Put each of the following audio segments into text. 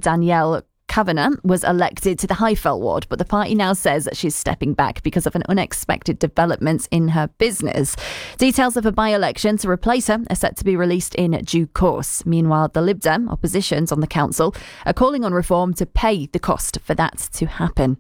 Danielle Kavanagh was elected to the Highfell ward, but the party now says that she's stepping back because of an unexpected development in her business. Details of a by-election to replace her are set to be released in due course. Meanwhile, the Lib Dem oppositions on the council are calling on Reform to pay the cost for that to happen.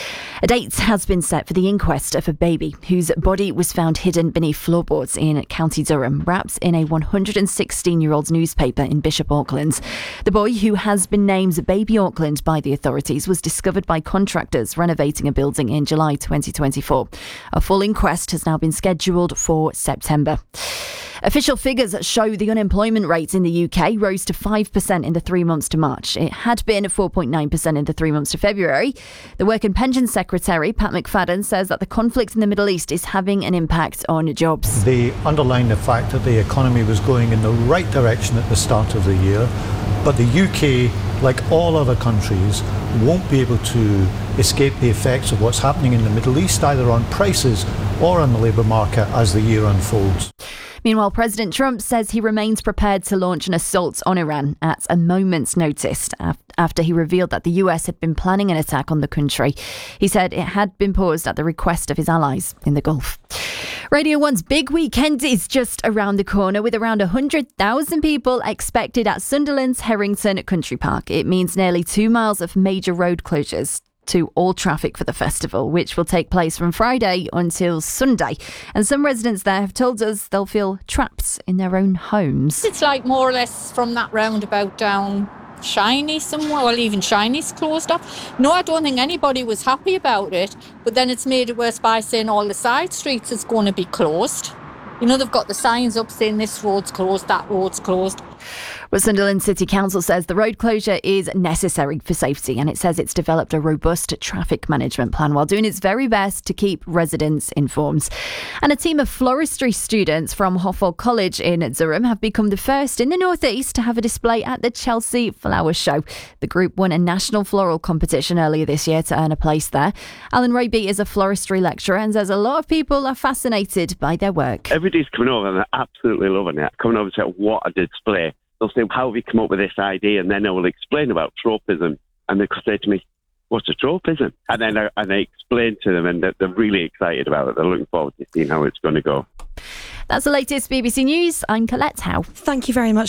A date has been set for the inquest of a baby whose body was found hidden beneath floorboards in County Durham, wrapped in a 116-year-old newspaper in Bishop Auckland. The boy, who has been named Baby Auckland by the authorities, was discovered by contractors renovating a building in July 2024. A full inquest has now been scheduled for September. Official figures show the unemployment rate in the UK rose to 5% in the 3 months to March. It had been 4.9% in the 3 months to February. The Work and Pensions Secretary, Pat McFadden, says that the conflict in the Middle East is having an impact on jobs. They underline the fact that the economy was going in the right direction at the start of the year, but the UK, like all other countries, won't be able to escape the effects of what's happening in the Middle East, either on prices or on the labour market as the year unfolds. Meanwhile, President Trump says he remains prepared to launch an assault on Iran at a moment's notice after he revealed that the US had been planning an attack on the country. He said it had been paused at the request of his allies in the Gulf. Radio 1's big weekend is just around the corner, with around 100,000 people expected at Sunderland's Herrington Country Park. It means nearly 2 miles of major road closures to all traffic for the festival, which will take place from Friday until Sunday. And some residents there have told us they'll feel trapped in their own homes. It's like more or less from that roundabout down Shiny somewhere, well, even Shiny's closed up. No, I don't think anybody was happy about it, but then it's made it worse by saying all the side streets is going to be closed. You know, they've got the signs up saying this road's closed, that road's closed. Well, Sunderland City Council says the road closure is necessary for safety, and it says it's developed a robust traffic management plan while doing its very best to keep residents informed. And a team of floristry students from Hofford College in Durham have become the first in the North East to have a display at the Chelsea Flower Show. The group won a national floral competition earlier this year to earn a place there. Alan Raby is a floristry lecturer and says a lot of people are fascinated by their work. Everybody's coming over and they're absolutely loving it. Coming over to what a display. They'll say, how have you come up with this idea? And then I will explain about tropism. And they could say to me, what's a tropism? And then I explain to them, and they're really excited about it. They're looking forward to seeing how it's going to go. That's the latest BBC News. I'm Colette Howe. Thank you very much.